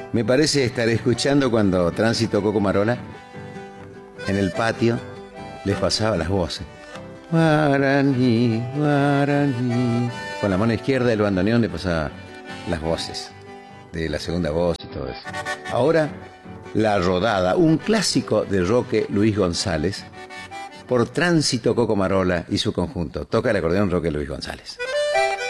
Me parece estar escuchando cuando Tránsito Coco Marola en el patio les pasaba las voces. Guaraní, guaraní. Con la mano izquierda del bandoneón le pasaba las voces de la segunda voz y todo eso. Ahora, La Rodada, un clásico de Roque Luis González, por Tránsito Coco Marola y su conjunto. Toca el acordeón Roque Luis González.